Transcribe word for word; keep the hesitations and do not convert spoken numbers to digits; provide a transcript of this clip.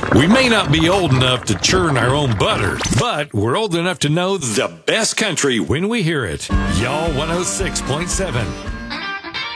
We may not be old enough to churn our own butter, but we're old enough to know the best country when we hear it. Y'all one oh six point seven.